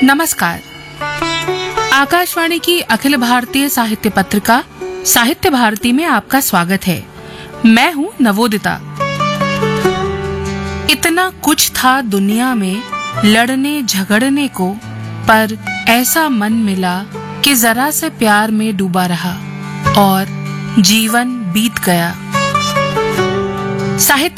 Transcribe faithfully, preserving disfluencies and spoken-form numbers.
नमस्कार। आकाशवाणी की अखिल भारतीय साहित्य पत्रिका साहित्य भारती में आपका स्वागत है। मैं हूँ नवोदिता। इतना कुछ था दुनिया में लड़ने झगड़ने को, पर ऐसा मन मिला कि जरा से प्यार में डूबा रहा और जीवन बीत गया। साहित्य